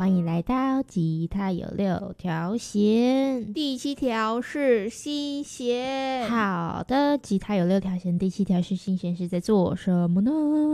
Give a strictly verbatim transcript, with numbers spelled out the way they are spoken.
欢迎来到吉他有六条弦， 第七条是心弦。 好的，吉他有六条弦，第七条是心弦是在做什么呢？